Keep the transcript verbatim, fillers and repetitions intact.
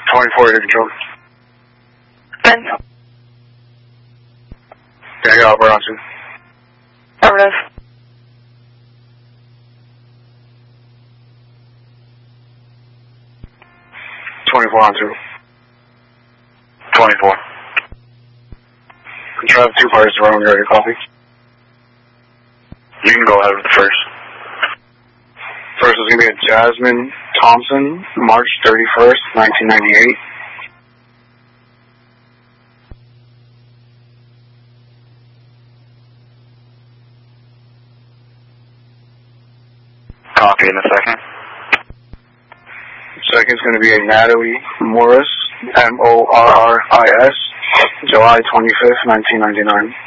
twenty-four to control. Ben. Yeah, I got Albert on two. Affirmative. twenty-four on two. twenty-four. Control have two parties to run when you're ready to copy. You can go ahead with the first. First is going to be a Jasmine Thompson, March thirty-first, nineteen ninety-eight. Copy in a second. Second is going to be a Natalie Morris, M O R R I S, July twenty-fifth, nineteen ninety-nine.